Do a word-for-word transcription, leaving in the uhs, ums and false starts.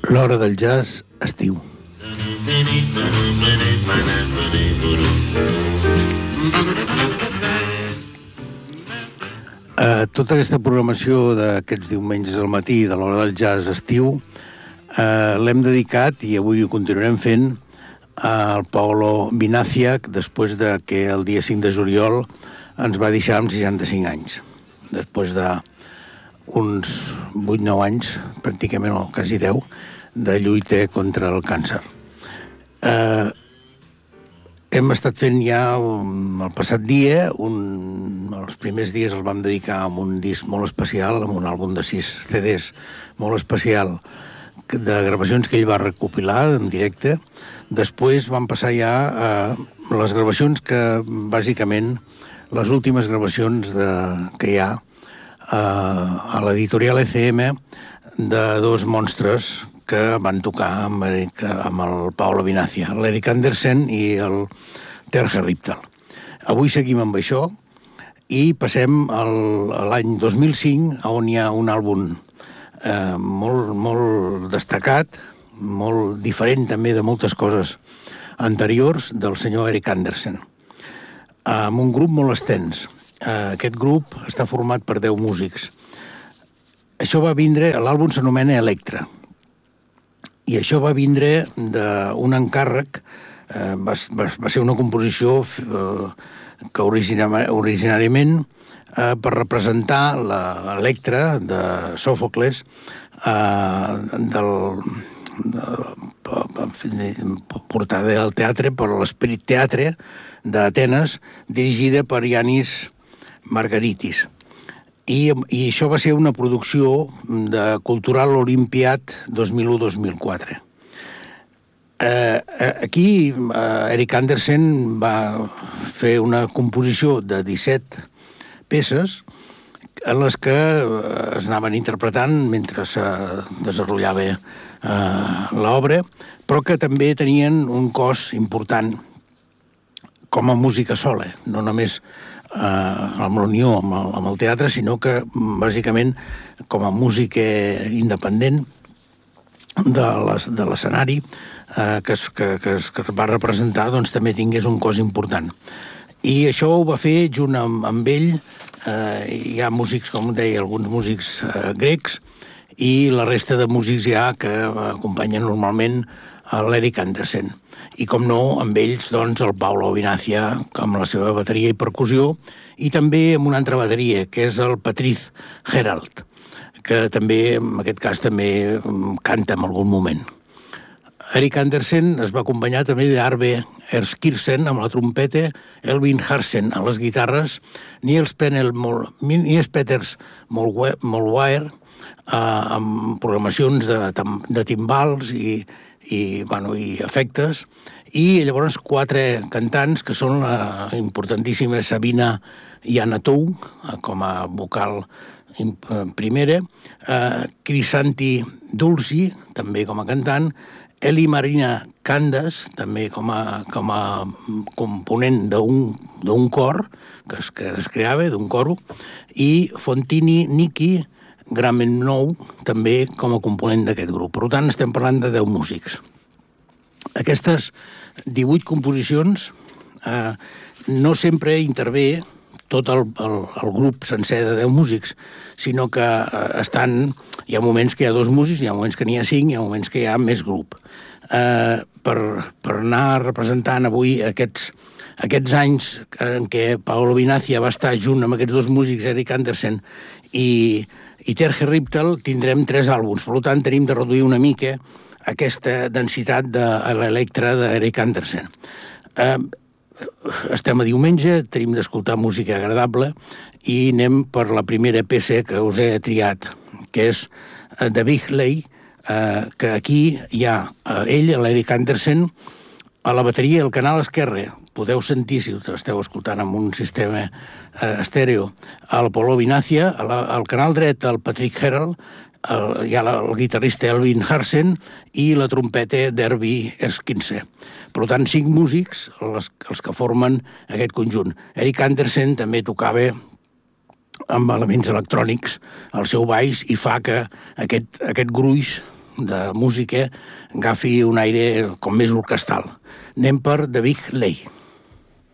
L'hora del jazz estiu. Eh, tota aquesta programació d'aquests diumenges al matí de l'hora del jazz estiu eh, l'hem dedicat, i avui ho continuarem fent, al Paolo Vinaccia, després de que el dia cinc de juliol ens va deixar amb seixanta-cinc anys. Després d'uns vuit nou anys, pràcticament, o quasi deu, de lluita contra el càncer. Eh, hem estat fent ja un, el passat dia, un, els primers dies els vam dedicar a un disc molt especial, amb un àlbum de sis C Ds molt especial, de gravacions que ell va recopilar en directe. Després van passar ja a les gravacions que, bàsicament, les últimes gravacions de, que hi ha a, a l'editorial E C M de dos monstres que van tocar amb, Eric, amb el Paolo Vinaccia, l'Eric Andersen i el Terje Riptal. Avui seguim amb això i passem al, a l'any dos mil cinc, on hi ha un àlbum eh, molt, molt destacat, molt diferent també de moltes coses anteriors, del senyor Eric Andersen, amb un grup molt extens. Aquest grup està format per deu músics. Això va vindre, l'àlbum s'anomena Electra, i això va vindre d'un encàrrec, eh, va, va, va ser una composició eh, que origina, originàriament eh, per representar l'Electra de Sòfocles, eh, del, de, portada al teatre per l'Esprit Teatre d'Atenes, dirigida per Yanis Margaritis. I, I això va ser una producció de Cultural Olympiad dos mil u dos mil quatre. Eh, aquí eh, Eric Andersen va fer una composició de disset peces en les que es anaven interpretant mentre se desenvolupava eh, l'obra, però que també tenien un cos important com a música sola, no només eh, amb la unió amb el, amb el teatre, sinó que bàsicament com a música independent de l'escenari eh, que, es, que, que, es, que es va representar, doncs també tingués un cos important. I això ho va fer junt amb, amb ell. Eh, hi ha músics, com deia, alguns músics eh, grecs, i la resta de músics ja que acompanyen normalment l'Eric Andersen. I, com no, amb ells, doncs, el Paolo Vinaccia, amb la seva bateria i percussió, i també amb una altra bateria, que és el Patrice Gerald, que també, en aquest cas, també canta en algun moment. Eric Andersen es va acompanyar també d'Arve Erskirsen amb la trompeta, Elvin Harsen a les guitarres, Niels Penel, Niels Peters Molwire, eh, amb programacions de, de timbals i, i, bueno, i efectes, i llavors quatre cantants que són la importantíssima Sabina Iannatou, com a vocal primera, eh, Crisanti Dulci, també com a cantant, Eli Marina Candas, també com a, com a component d'un cor, que es, que es creava, d'un coro, i Fontini Niki Gramenou, també com a component d'aquest grup. Per tant, estem parlant de deu músics. Aquestes divuit composicions eh, no sempre intervé tot el, el, el grup sencer de deu músics, sinó que eh, estan... Hi ha moments que hi ha dos músics, hi ha moments que n'hi ha cinc, hi ha moments que hi ha més grup. Eh, per, per anar representant avui aquests, aquests anys en què Paolo Vinaccia va estar junt amb aquests dos músics, Eric Andersen i, i Terje Riptal, tindrem tres àlbums. Per tant, tenim de reduir una mica aquesta densitat de l'Electra d'Eric Andersen. Eh, estem a diumenge, tenim d'escoltar música agradable i anem per la primera peça que us he triat, que és The Big Lay, eh, que aquí hi ha ell, l'Eric Andersen, a la bateria al canal esquerre. Podeu sentir, si esteu escoltant amb un sistema eh, estèreo, el Paolo Vinaccia, al canal dret el Patrick Gerald, el, hi ha el guitarrista Elvin Harsen i la trompeta d'Ervi Esquince. Per tant, cinc músics, els, els que formen aquest conjunt. Eric Andersen també tocava amb elements electrònics al seu baix i fa que aquest, aquest gruix de música agafi un aire com més orquestral. Anem per The Big Lay.